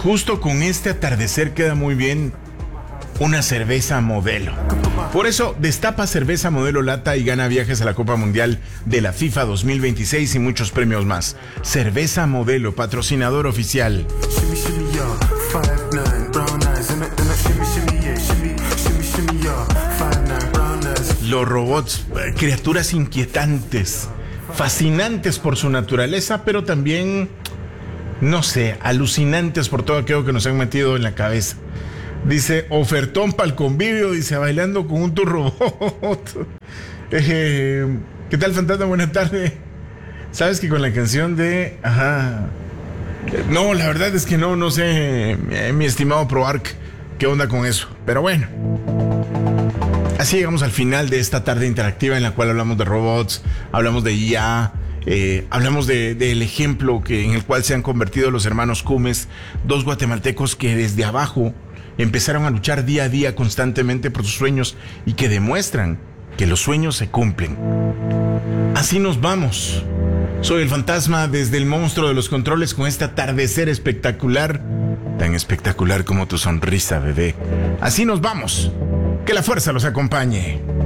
justo con este atardecer queda muy bien una cerveza modelo. Por eso, destapa cerveza modelo lata y gana viajes a la Copa Mundial de la FIFA 2026 y muchos premios más. Cerveza modelo, patrocinador oficial. Los robots, criaturas inquietantes, fascinantes por su naturaleza, pero también, no sé, alucinantes por todo aquello que nos han metido en la cabeza. Dice, ofertón para el convivio, dice, bailando con un turrobot. ¿Qué tal, Fantasma? Buenas tardes. ¿Sabes que con la canción de... No, la verdad es que no sé, mi estimado ProArc, qué onda con eso. Pero bueno. Así llegamos al final de esta tarde interactiva en la cual hablamos de robots, hablamos de IA, hablamos del ejemplo en el cual se han convertido los hermanos Cumes, dos guatemaltecos que desde abajo empezaron a luchar día a día constantemente por sus sueños y que demuestran que los sueños se cumplen. Así nos vamos. Soy el Fantasma desde el monstruo de los controles con este atardecer espectacular, tan espectacular como tu sonrisa, bebé. Así nos vamos. Que la fuerza los acompañe.